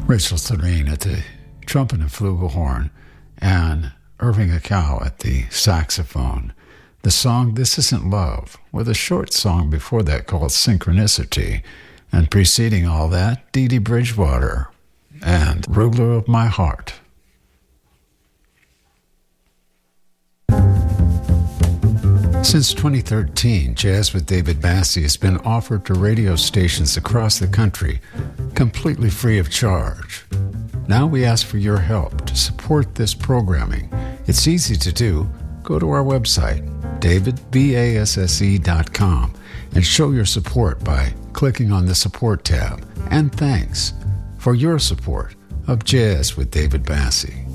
Rachel Serene at the trumpet and flugelhorn, and Irving Akau at the saxophone. The song This Isn't Love, with a short song before that called Synchronicity, and preceding all that, Dee Dee Bridgewater and Ruler of My Heart. Since 2013, Jazz with David Bassie has been offered to radio stations across the country, completely free of charge. Now we ask for your help to support this programming. It's easy to do. Go to our website, davidbasse.com, and show your support by clicking on the Support tab. And thanks for your support of Jazz with David Bassie.